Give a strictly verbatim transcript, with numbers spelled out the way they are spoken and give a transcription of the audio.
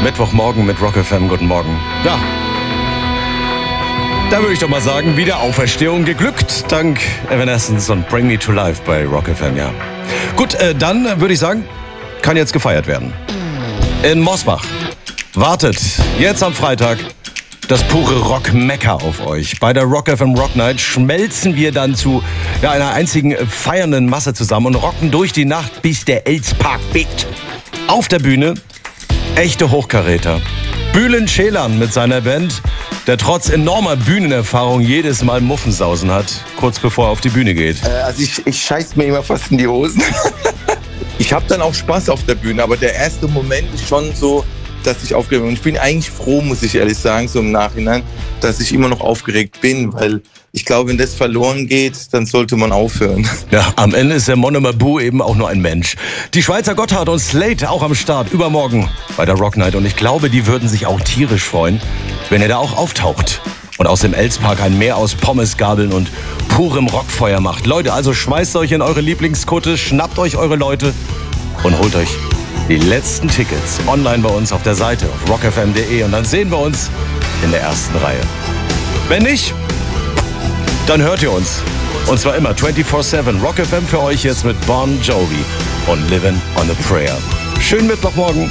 Mittwochmorgen mit Rock F M. Guten Morgen. Ja, da würde ich doch mal sagen, wieder Auferstehung geglückt, dank Evanescence und Bring Me to Life bei Rock F M, ja. Gut, äh, dann würde ich sagen, kann jetzt gefeiert werden. In Mosbach wartet jetzt am Freitag das pure Rock-Mekka auf euch. Bei der Rock F M Rock Night schmelzen wir dann zu ja, einer einzigen feiernden Masse zusammen und rocken durch die Nacht, bis der Elspark bebt. Auf der Bühne echte Hochkaräter. Bülent Ceylan mit seiner Band, der trotz enormer Bühnenerfahrung jedes Mal Muffensausen hat, kurz bevor er auf die Bühne geht. Äh, also ich, ich scheiß mir immer fast in die Hosen. Ich habe dann auch Spaß auf der Bühne, aber der erste Moment ist schon so, dass ich aufgeregt bin. Und ich bin eigentlich froh, muss ich ehrlich sagen, so im Nachhinein, dass ich immer noch aufgeregt bin, weil ich glaube, wenn das verloren geht, dann sollte man aufhören. Ja, am Ende ist der Mono Mabu eben auch nur ein Mensch. Die Schweizer Gotthard und Slate auch am Start, übermorgen bei der Rock Night. Und ich glaube, die würden sich auch tierisch freuen, wenn ihr da auch auftaucht und aus dem Elspark ein Meer aus Pommesgabeln und purem Rockfeuer macht. Leute, also schmeißt euch in eure Lieblingskutte, schnappt euch eure Leute und holt euch die letzten Tickets online bei uns auf der Seite auf rock f m punkt d e und dann sehen wir uns in der ersten Reihe. Wenn nicht, dann hört ihr uns. Und zwar immer vierundzwanzig sieben. Rock F M für euch jetzt mit Bon Jovi und Livin' on a Prayer. Schönen Mittwochmorgen.